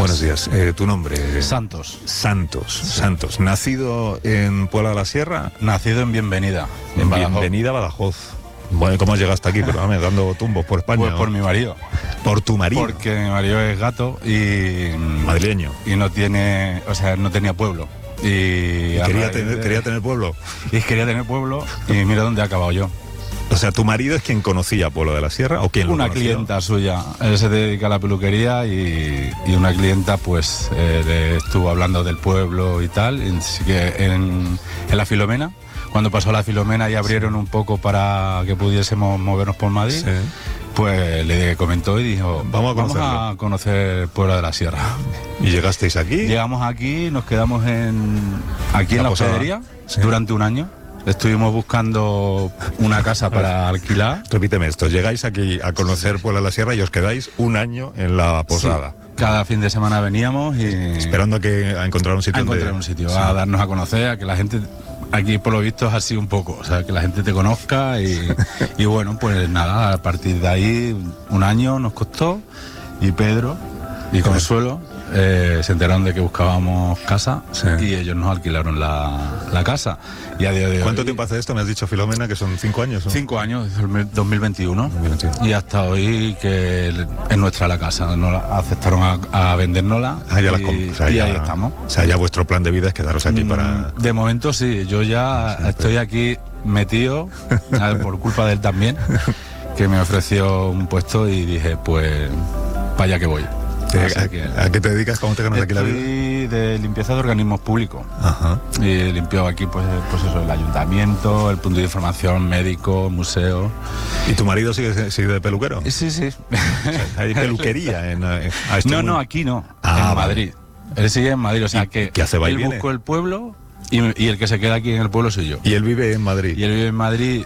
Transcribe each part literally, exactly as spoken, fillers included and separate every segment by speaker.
Speaker 1: Buenos días. Eh, ¿Tu nombre?
Speaker 2: Santos.
Speaker 1: Santos,
Speaker 2: Sí.
Speaker 1: Santos. ¿Nacido en Puebla de la Sierra?
Speaker 2: Nacido en Bienvenida, en Badajoz.
Speaker 1: Bienvenida a Badajoz. Bueno, ¿cómo llegaste aquí? Pero dame, dando tumbos por España.
Speaker 2: Pues
Speaker 1: ¿no?
Speaker 2: por mi marido.
Speaker 1: Por tu marido.
Speaker 2: Porque mi marido es gato y...
Speaker 1: Madrileño.
Speaker 2: Y no tiene... O sea, no tenía pueblo. Y...
Speaker 1: ¿Y
Speaker 2: a
Speaker 1: quería,
Speaker 2: raíz
Speaker 1: tener,
Speaker 2: de-
Speaker 1: quería tener pueblo?
Speaker 2: Y quería tener pueblo y mira dónde he acabado yo.
Speaker 1: O sea, ¿tu marido es quien conocía Puebla de la Sierra o quién lo
Speaker 2: Una
Speaker 1: conoció?
Speaker 2: clienta suya. Él se dedica a la peluquería y, y una clienta pues eh, le estuvo hablando del pueblo y tal. Y sí que en, en la Filomena, cuando pasó la Filomena y abrieron un poco para que pudiésemos movernos por Madrid,
Speaker 1: Sí.
Speaker 2: pues le comentó y dijo,
Speaker 1: Vamos a conocerlo".
Speaker 2: a conocer Puebla de la Sierra.
Speaker 1: ¿Y llegasteis aquí?
Speaker 2: Llegamos aquí, nos quedamos en aquí
Speaker 1: La
Speaker 2: en la
Speaker 1: posada.
Speaker 2: hospedería
Speaker 1: Sí.
Speaker 2: durante un año. Estuvimos buscando una casa para alquilar.
Speaker 1: Repíteme esto, llegáis aquí a conocer Puebla de la Sierra y os quedáis un año en la posada.
Speaker 2: Sí, cada fin de semana veníamos y
Speaker 1: Esperando a, que, a encontrar un sitio
Speaker 2: a
Speaker 1: donde-
Speaker 2: encontrar un sitio,
Speaker 1: Sí.
Speaker 2: a darnos a conocer, a que la gente, aquí por lo visto es así un poco, o sea, que la gente te conozca y, y bueno, pues nada, a partir de ahí un año nos costó y Pedro y Consuelo eh, se enteraron de que buscábamos casa
Speaker 1: Sí.
Speaker 2: y ellos nos alquilaron la, la casa. Y a día de
Speaker 1: ¿Cuánto
Speaker 2: hoy,
Speaker 1: tiempo hace esto? Me has dicho, Filomena, que son cinco años. ¿no?
Speaker 2: Cinco años, dos mil veintiuno,
Speaker 1: dos mil veintiuno.
Speaker 2: y hasta hoy que es nuestra la casa, nos la aceptaron a, a vendérnosla
Speaker 1: Ah, ya las
Speaker 2: y,
Speaker 1: comp- o sea,
Speaker 2: y
Speaker 1: ya-
Speaker 2: ahí estamos.
Speaker 1: O sea, ya vuestro plan de vida es quedaros aquí
Speaker 2: Mm,
Speaker 1: para...
Speaker 2: De momento sí, yo ya estoy aquí metido, a ver, por culpa de él también, que me ofreció un puesto y dije, pues, para allá que voy.
Speaker 1: ¿A,
Speaker 2: Así que-
Speaker 1: a qué te dedicas? ¿Cómo te ganas aquí la vida?
Speaker 2: Estoy de limpieza de organismos públicos.
Speaker 1: Ajá.
Speaker 2: Y limpio aquí, pues, pues eso, el ayuntamiento, el punto de información, médico, museo.
Speaker 1: ¿Y tu marido sigue, sigue de peluquero?
Speaker 2: Sí, sí.
Speaker 1: ¿Hay peluquería en, eh, a este
Speaker 2: No,
Speaker 1: mundo?
Speaker 2: no, aquí no,
Speaker 1: Ah,
Speaker 2: en
Speaker 1: vale.
Speaker 2: Madrid. Él sigue en Madrid, o sea
Speaker 1: ¿Y
Speaker 2: que
Speaker 1: qué hace, va y
Speaker 2: él
Speaker 1: viene?
Speaker 2: buscó el pueblo y, y el que se queda aquí en el pueblo soy yo.
Speaker 1: Y él vive en Madrid.
Speaker 2: Y él vive en Madrid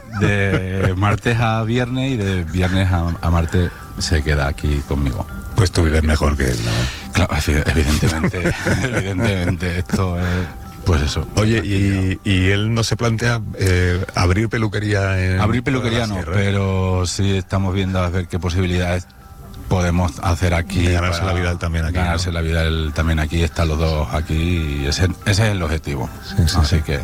Speaker 2: de martes a viernes y de viernes a, a martes se queda aquí conmigo.
Speaker 1: Pues tú vives mejor que él, ¿no?
Speaker 2: Claro, evi- evidentemente, evidentemente, esto es, pues eso.
Speaker 1: Oye, y, y él no se plantea eh, abrir peluquería en...
Speaker 2: Abrir peluquería no,
Speaker 1: Sierra?
Speaker 2: pero sí estamos viendo a ver qué posibilidades podemos hacer aquí.
Speaker 1: De ganarse
Speaker 2: para
Speaker 1: la vida él también aquí,
Speaker 2: Ganarse
Speaker 1: ¿no?
Speaker 2: la vida él también aquí, están los dos aquí y ese, ese es el objetivo.
Speaker 1: Sí, sí,
Speaker 2: Así
Speaker 1: sí.
Speaker 2: que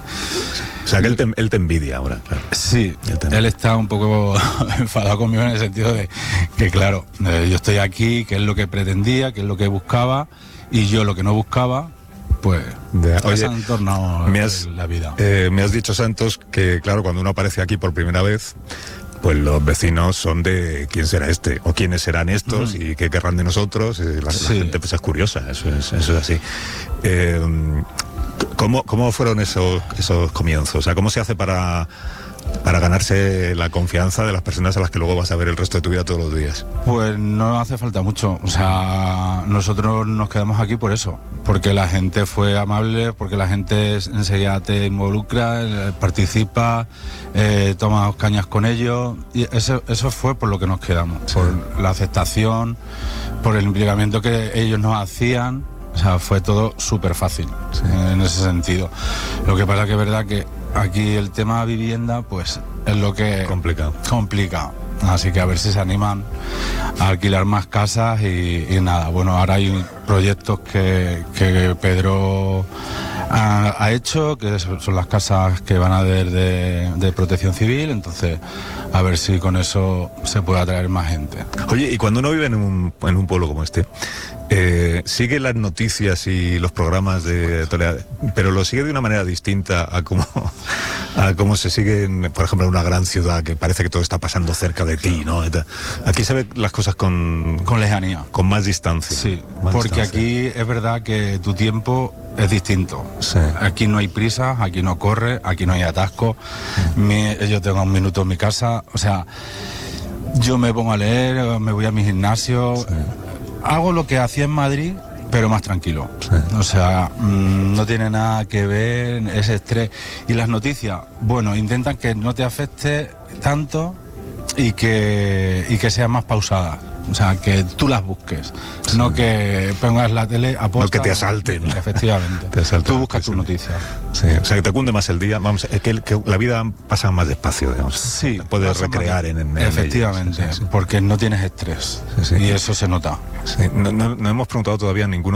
Speaker 1: O sea, que él te, él te envidia ahora, claro.
Speaker 2: sí,
Speaker 1: Él también.
Speaker 2: él está un poco enfadado conmigo en el sentido de que, claro, eh, yo estoy aquí, que es lo que pretendía, que es lo que buscaba, y yo lo que no buscaba, pues
Speaker 1: De-
Speaker 2: pues
Speaker 1: oye,
Speaker 2: han tornado
Speaker 1: me has-
Speaker 2: la vida.
Speaker 1: Eh, me has dicho, Santos, que claro, cuando uno aparece aquí por primera vez, pues los vecinos son de quién será este, o quiénes serán estos, y qué querrán de nosotros. eh, La, la
Speaker 2: Sí.
Speaker 1: gente pues, es curiosa, eso es, eso es así. Eh, ¿cómo, ¿Cómo fueron esos, esos comienzos? O sea, ¿cómo se hace para, para ganarse la confianza de las personas a las que luego vas a ver el resto de tu vida todos los días?
Speaker 2: Pues no hace falta mucho, o sea, nosotros nos quedamos aquí por eso, porque la gente fue amable, porque la gente enseguida te involucra, eh, participa, eh, toma cañas con ellos, y eso, eso fue por lo que nos quedamos, por la aceptación, por el implicamiento que ellos nos hacían, o sea, fue todo súper fácil en ese sentido. Lo que pasa que es verdad que aquí el tema vivienda, pues es lo que
Speaker 1: Complicado.
Speaker 2: complicado. Así que a ver si se animan a alquilar más casas y, y nada. Bueno, ahora hay proyectos que, que Pedro ha, ha hecho, que son son las casas que van a haber de, de protección civil, entonces a ver si con eso se puede atraer más gente.
Speaker 1: Oye, y cuando uno vive en un, en un pueblo como este, eh, sigue las noticias y los programas de Toledo, pero lo sigue de una manera distinta a cómo, a cómo se sigue, en, por ejemplo, en una gran ciudad que parece que todo está pasando cerca de ti, ¿no? Aquí se ven las cosas con,
Speaker 2: Con lejanía.
Speaker 1: con más distancia.
Speaker 2: Sí,
Speaker 1: Más
Speaker 2: porque
Speaker 1: distancia.
Speaker 2: aquí es verdad que tu tiempo es distinto.
Speaker 1: Sí.
Speaker 2: Aquí no hay prisa, aquí no corre, aquí no hay atasco. Mi- yo tengo un minuto en mi casa, o sea, yo me pongo a leer, me voy a mi gimnasio, hago lo que hacía en Madrid, pero más tranquilo. O sea, mmm, no tiene nada que ver ese estrés. Y las noticias, bueno, intentan que no te afecte tanto y que, y que sean más pausadas. O sea, que tú las busques, no que pongas la tele a posta.
Speaker 1: No que te asalten.
Speaker 2: Efectivamente.
Speaker 1: Te asalten.
Speaker 2: Tú buscas
Speaker 1: Sí.
Speaker 2: tus noticias.
Speaker 1: Sí, o sea, que te cunde más el día. Vamos, es que, el- que la vida pasa más despacio, digamos.
Speaker 2: Sí.
Speaker 1: Te puedes
Speaker 2: pasa
Speaker 1: recrear
Speaker 2: más-
Speaker 1: en, en
Speaker 2: Efectivamente,
Speaker 1: ello. Sí, sí, sí.
Speaker 2: porque no tienes estrés.
Speaker 1: Sí, sí.
Speaker 2: Y eso se nota.
Speaker 1: Sí, no, no- no hemos preguntado todavía ninguno